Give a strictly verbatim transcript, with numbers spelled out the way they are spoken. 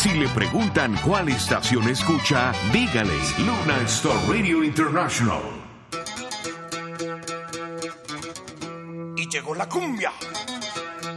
Si le preguntan cuál estación escucha, dígale Luna Star Radio International. Y llegó la cumbia.